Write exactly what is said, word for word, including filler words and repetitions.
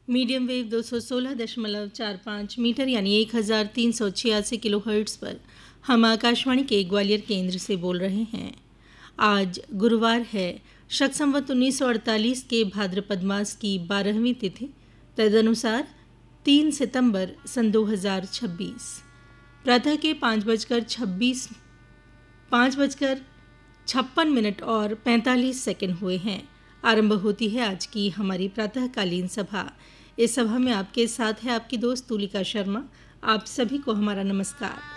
Medium wave दो सौ सोलह दशमलव चार पाँच मीटर यानी एक हज़ार तीन सौ छियासी किलो हर्ट्ज़ पर हम आकाशवाणी के ग्वालियर केंद्र से बोल रहे हैं। आज गुरुवार है, शक संवत उन्नीस सौ अड़तालीस के भाद्रपद मास की बारहवीं तिथि, तदनुसार तीन सितंबर सन दो हज़ार छब्बीस। प्रातः के पाँच बजकर छब्बीस पाँच बजकर छप्पन मिनट और पैंतालीस सेकंड हुए हैं। आरंभ होती है आज की हमारी प्रातःकालीन सभा। इस सभा में आपके साथ है आपकी दोस्त तुलिका शर्मा। आप सभी को हमारा नमस्कार।